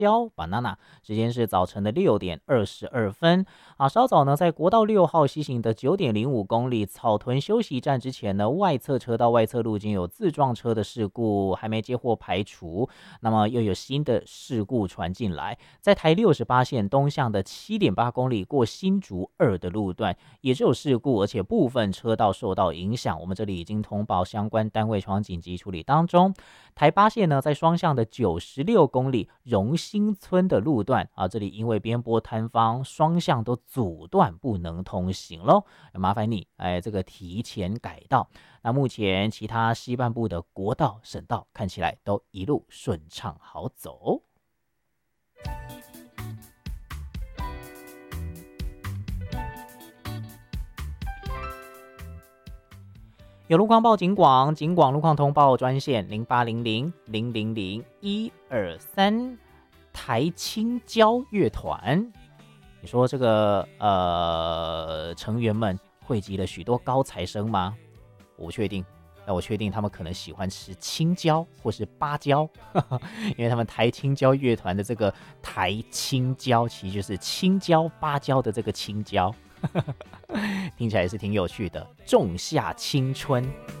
蕉 banana， 时间是早晨的6:22啊。稍早呢，在国道6号西行的9.05公里草屯休息站之前呢，外侧车道外侧路径有自撞车的事故，还没接获排除，那么又有新的事故传进来，在台68线东向的7.8公里过新竹2的路段也是有事故，而且部分车道受到影响，我们这里已经通报相关单位从紧急处理当中。台8线呢，在双向的96公里荣兴村的路段啊，这里因为边坡坍方，双向都阻断不能通行咯，麻烦你这个提前改道。那目前其他西半部的国道、省道看起来都一路顺畅好走。有路况报警广，警广路况通报专线0800-000-123。台青交乐团，你说这个成员们汇集了许多高材生吗？我不确定，但我确定他们可能喜欢吃青椒或是芭蕉，因为他们台青交乐团的这个台青椒其实就是青椒芭蕉的这个青椒。听起来也是挺有趣的，仲夏青春。